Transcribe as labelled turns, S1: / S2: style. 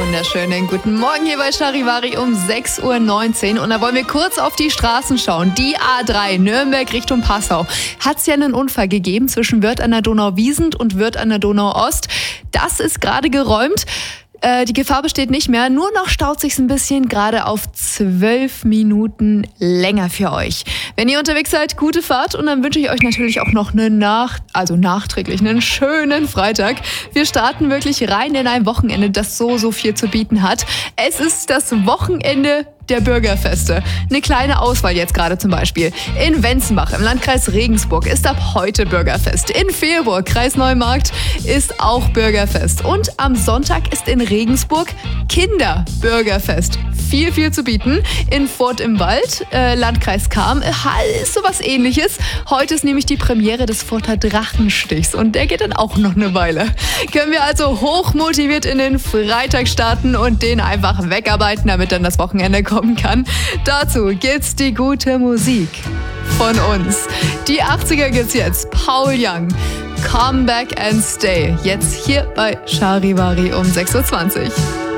S1: wunderschönen guten Morgen hier bei Charivari um 6:19 Uhr. Und da wollen wir kurz auf die Straßen schauen. Die A3 Nürnberg Richtung Passau. Hat es ja einen Unfall gegeben zwischen Wörth an der Donau-Wiesent und Wörth an der Donau-Ost. Das ist gerade geräumt. Die Gefahr besteht nicht mehr, nur noch staut sich's ein bisschen, gerade auf 12 Minuten länger für euch. Wenn ihr unterwegs seid, gute Fahrt und dann wünsche ich euch natürlich auch noch nachträglich einen schönen Freitag. Wir starten wirklich rein in ein Wochenende, das so viel zu bieten hat. Es ist das Wochenende der Bürgerfeste. Eine kleine Auswahl jetzt gerade zum Beispiel. In Wenzenbach im Landkreis Regensburg ist ab heute Bürgerfest. In Fehlburg, Kreis Neumarkt, ist auch Bürgerfest. Und am Sonntag ist in Regensburg Kinderbürgerfest. Viel zu bieten. In Furt im Wald, Landkreis Cham, ist sowas Ähnliches. Heute ist nämlich die Premiere des Furter Drachenstichs und der geht dann auch noch eine Weile. Können wir also hochmotiviert in den Freitag starten und den einfach wegarbeiten, damit dann das Wochenende kommen kann. Dazu gibt's die gute Musik von uns. Die 80er gibt's jetzt. Paul Young, Come Back and Stay. Jetzt hier bei Charivari um 6:20 Uhr.